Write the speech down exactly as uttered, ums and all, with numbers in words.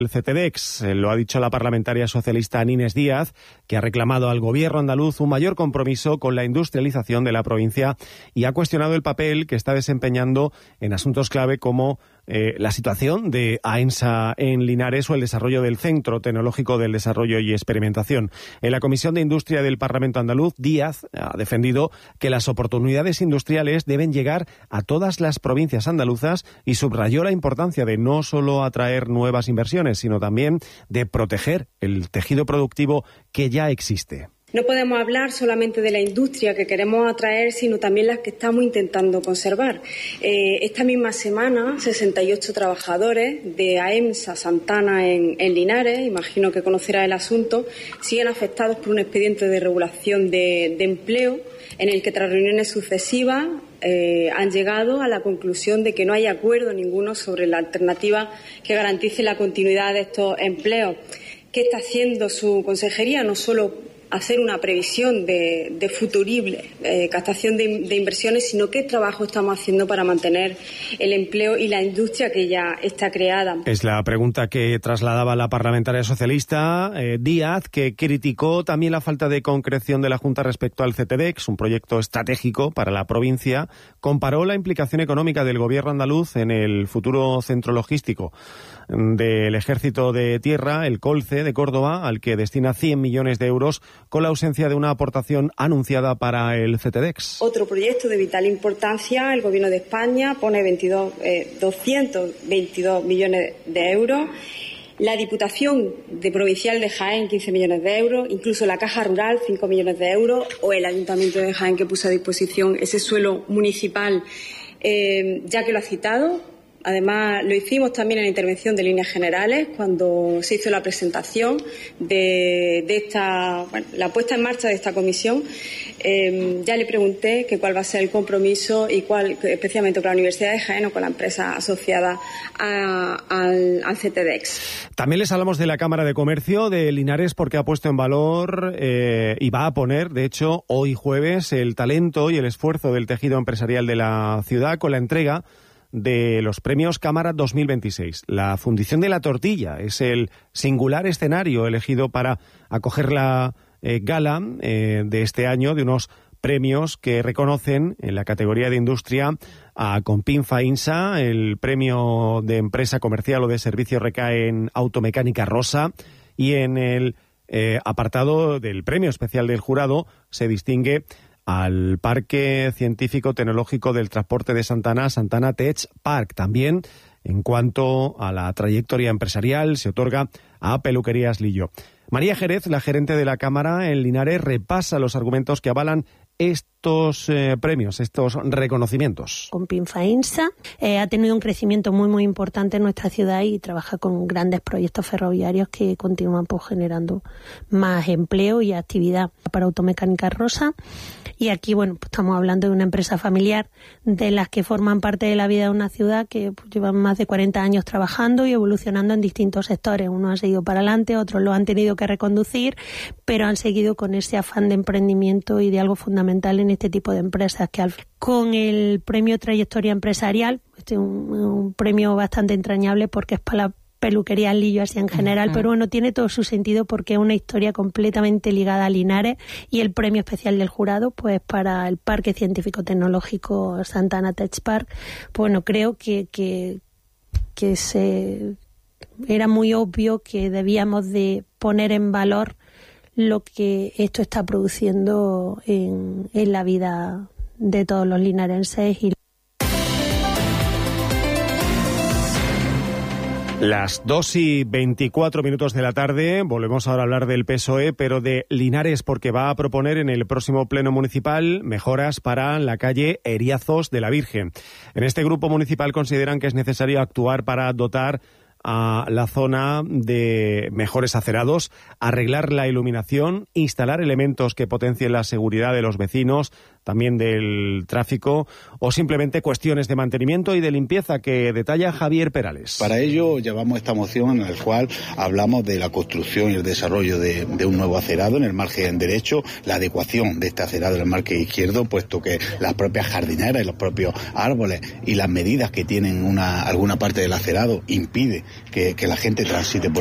El CETEDEX, lo ha dicho la parlamentaria socialista Nines Díaz, que ha reclamado al gobierno andaluz un mayor compromiso con la industrialización de la provincia y ha cuestionado el papel que está desempeñando en asuntos clave como eh, la situación de AENSA en Linares o el desarrollo del Centro Tecnológico del Desarrollo y Experimentación. En la Comisión de Industria del Parlamento andaluz, Díaz ha defendido que las oportunidades industriales deben llegar a todas las provincias andaluzas y subrayó la importancia de no solo atraer nuevas inversiones, sino también de proteger el tejido productivo que ya existe. No podemos hablar solamente de la industria que queremos atraer, sino también las que estamos intentando conservar. Eh, esta misma semana, sesenta y ocho trabajadores de AENSA Santana en, en Linares, imagino que conocerá el asunto, siguen afectados por un expediente de regulación de, de empleo en el que tras reuniones sucesivas Eh, han llegado a la conclusión de que no hay acuerdo ninguno sobre la alternativa que garantice la continuidad de estos empleos. ¿Qué está haciendo su consejería? No solo hacer una previsión de, de futurible eh, captación de, de inversiones, sino qué trabajo estamos haciendo para mantener el empleo y la industria que ya está creada. Es la pregunta que trasladaba la parlamentaria socialista eh, Díaz, que criticó también la falta de concreción de la Junta respecto al CETEDEX, un proyecto estratégico para la provincia. Comparó la implicación económica del gobierno andaluz en el futuro centro logístico del Ejército de Tierra, el Colce de Córdoba, al que destina cien millones de euros, con la ausencia de una aportación anunciada para el CETEDEX. Otro proyecto de vital importancia, el Gobierno de España pone veintidós, eh, doscientos veintidós millones de euros, la Diputación de Provincial de Jaén quince millones de euros, incluso la Caja Rural cinco millones de euros, o el Ayuntamiento de Jaén, que puso a disposición ese suelo municipal, eh, ya que lo ha citado. Además, lo hicimos también en la intervención de líneas generales, cuando se hizo la presentación de, de esta, bueno, la puesta en marcha de esta comisión. Eh, ya le pregunté que cuál va a ser el compromiso y cuál, especialmente con la Universidad de Jaén o con la empresa asociada a, al, al CETEDEX. También les hablamos de la Cámara de Comercio de Linares, porque ha puesto en valor eh, y va a poner, de hecho, hoy jueves, el talento y el esfuerzo del tejido empresarial de la ciudad con la entrega de los premios Cámara dos mil veintiséis. La Fundición de la Tortilla es el singular escenario elegido para acoger la eh, gala eh, de este año de unos premios que reconocen en la categoría de industria a Compinfa Insa. El premio de empresa comercial o de servicio recae en Automecánica Rosa, y en el eh, apartado del premio especial del jurado se distingue al Parque Científico Tecnológico del Transporte de Santana, Santana Tech Park. También, en cuanto a la trayectoria empresarial, se otorga a Peluquerías Lillo. María Jerez, la gerente de la Cámara en Linares, repasa los argumentos que avalan estos eh, premios, estos reconocimientos. Compinfa Insa eh, ha tenido un crecimiento muy muy importante en nuestra ciudad y trabaja con grandes proyectos ferroviarios que continúan pues, generando más empleo y actividad para Automecánica Rosa. Y aquí, bueno, pues estamos hablando de una empresa familiar de las que forman parte de la vida de una ciudad que pues, llevan más de cuarenta años trabajando y evolucionando en distintos sectores. Unos han seguido para adelante, otros lo han tenido que reconducir, pero han seguido con ese afán de emprendimiento y de algo fundamental en este tipo de empresas, que al, con el premio Trayectoria Empresarial, este es un, un premio bastante entrañable porque es para la Peluquería Lillo así en general, uh-huh. Pero bueno, tiene todo su sentido porque es una historia completamente ligada a Linares, y el premio especial del jurado pues para el Parque Científico Tecnológico Santana Tech Park. Pues bueno, creo que, que, que se, era muy obvio que debíamos de poner en valor lo que esto está produciendo en, en la vida de todos los linarenses. Y Las dos y veinticuatro minutos de la tarde, volvemos ahora a hablar del P S O E, pero de Linares, porque va a proponer en el próximo pleno municipal mejoras para la calle Eriazos de la Virgen. En este grupo municipal consideran que es necesario actuar para dotar a la zona de mejores acerados, arreglar la iluminación, instalar elementos que potencien la seguridad de los vecinos, también del tráfico o simplemente cuestiones de mantenimiento y de limpieza que detalla Javier Perales. Para ello llevamos esta moción en la cual hablamos de la construcción y el desarrollo de, de un nuevo acerado en el margen derecho, la adecuación de este acerado en el margen izquierdo, puesto que las propias jardineras y los propios árboles y las medidas que tienen una alguna parte del acerado impide que, que la gente transite por